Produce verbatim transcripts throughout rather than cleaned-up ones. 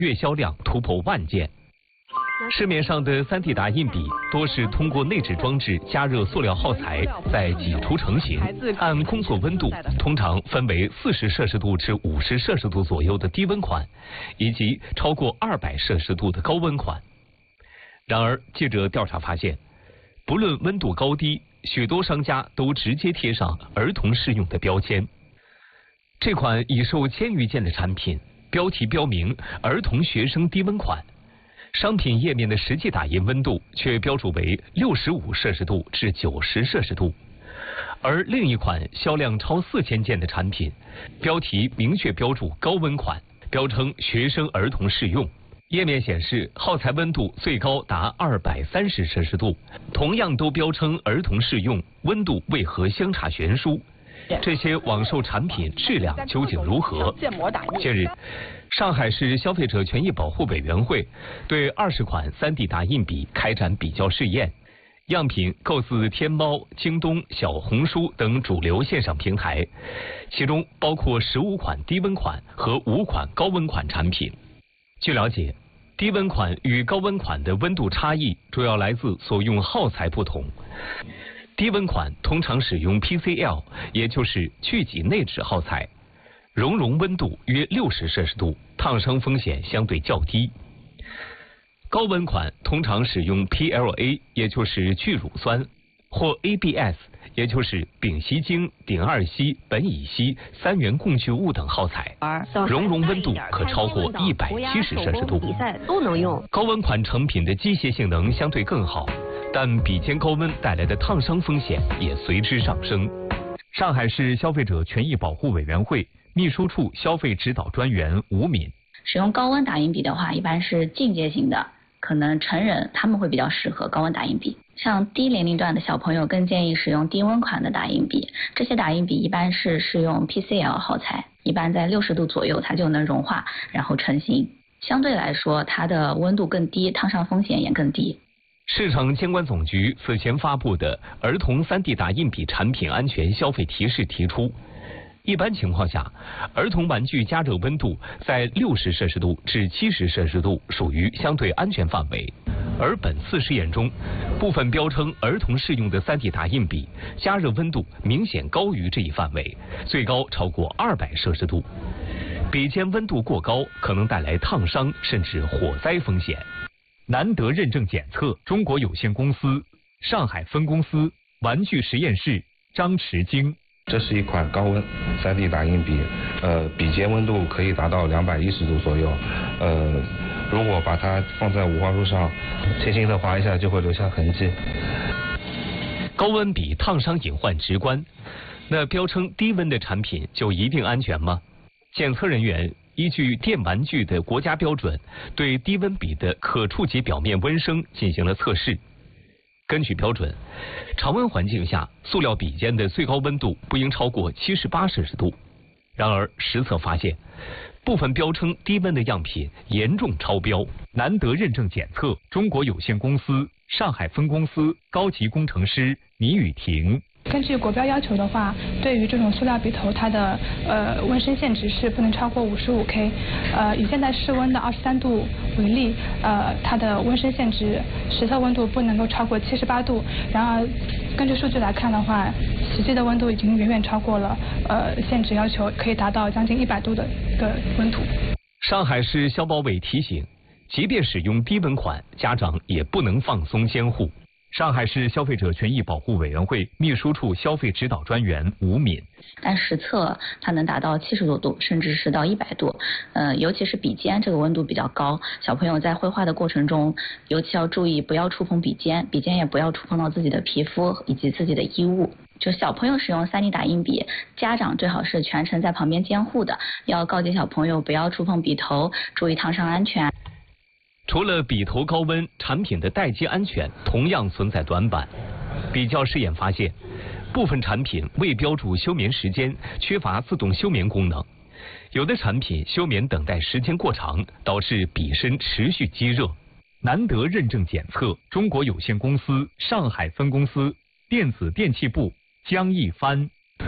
月销量突破万件。市面上的 三 D 打印笔多是通过内置装置加热塑料耗材，再挤出成型。按工作温度，通常分为四十摄氏度至五十摄氏度左右的低温款，以及超过二百摄氏度的高温款。然而，记者调查发现，不论温度高低，许多商家都直接贴上儿童适用的标签。这款已售千余件的产品，标题标明儿童学生低温款。商品页面的实际打印温度却标注为六十五摄氏度至九十摄氏度，而另一款销量超四千件的产品，标题明确标注高温款，标称学生儿童适用。页面显示耗材温度最高达二百三十摄氏度，同样都标称儿童适用，温度为何相差悬殊？这些网售产品质量究竟如何？近日，上海市消费者权益保护委员会对二十款 三 D 打印笔开展比较试验，样品购自天猫、京东、小红书等主流线上平台，其中包括十五款低温款和五款高温款产品。据了解，低温款与高温款的温度差异主要来自所用耗材不同。低温款通常使用 P C L， 也就是聚己内酯耗材，熔融温度约六十摄氏度，烫伤风险相对较低。高温款通常使用 P L A， 也就是聚乳酸，或 A B S， 也就是丙烯腈、丙二烯、苯乙烯、三元共聚物等耗材，熔融温度可超过一百七十摄氏度。 都能用。 高温款成品的机械性能相对更好，但笔尖高温带来的烫伤风险也随之上升。上海市消费者权益保护委员会秘书处消费指导专员吴敏： 使用高温打印笔的话，一般是进阶型的，可能成人他们会比较适合高温打印笔。像低年龄段的小朋友更建议使用低温款的打印笔，这些打印笔一般是适用 P C L 耗材，一般在六十度左右它就能融化，然后成型。相对来说，它的温度更低，烫伤风险也更低。 市场监管总局此前发布的儿童 三 D 打印笔产品安全消费提示提出，一般情况下，儿童玩具加热温度在六十摄氏度至七十摄氏度属于相对安全范围。而本次试验中，部分标称儿童适用的 三 D 打印笔加热温度明显高于这一范围，最高超过二百摄氏度。笔尖温度过高，可能带来烫伤甚至火灾风险。南德认证检测中国有限公司上海分公司玩具实验室张池晶： 这是一款高温 三 D 打印笔，呃，笔尖温度可以达到两百一十度左右，呃，如果把它放在五花肉上，轻轻的划一下就会留下痕迹。 高温笔烫伤隐患直观，那标称低温的产品就一定安全吗？检测人员依据电玩具的国家标准，对低温笔的可触及表面温升进行了测试。根据标准，常温环境下，塑料笔尖的最高温度不应超过七十八摄氏度。然而，实测发现，部分标称低温的样品严重超标。南德认证检测中国有限公司上海分公司高级工程师倪雨婷： 根据国标要求的话，对于这种塑料笔头，它的呃温升限值是不能超过五十五 K。呃，以现在室温的二十三度为例，呃，它的温升限值实测温度不能够超过七十八度。然而，根据数据来看的话，实际的温度已经远远超过了呃限制要求，可以达到将近一百度的的温度。 上海市消保委提醒，即便使用低温款，家长也不能放松监护。上海市消费者权益保护委员会秘书处消费指导专员吴敏： 但实测它能达到七十多度，甚至是到一百度。呃，尤其是笔尖这个温度比较高，小朋友在绘画的过程中，尤其要注意不要触碰笔尖，笔尖也不要触碰到自己的皮肤以及自己的衣物。就小朋友使用 三 D 打印笔，家长最好是全程在旁边监护的，要告诫小朋友不要触碰笔头，注意烫伤安全。 除了笔头高温，产品的待机安全同样存在短板。比较试验发现，部分产品未标注休眠时间，缺乏自动休眠功能；有的产品休眠等待时间过长，导致笔身持续积热。南德认证检测中国有限公司上海分公司电子电器部江一帆：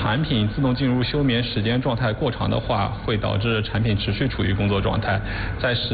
产品自动进入休眠时间状态过长的话，会导致产品持续处于工作状态，在使